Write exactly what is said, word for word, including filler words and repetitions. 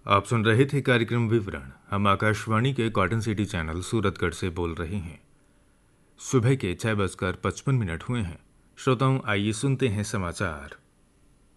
आप सुन रहे थे कार्यक्रम विवरण। हम आकाशवाणी के कॉटन सिटी चैनल सूरतगढ़ से बोल रहे हैं। सुबह के छह बजकर पचपन मिनट हुए हैं। श्रोताओं, आइए सुनते हैं समाचार।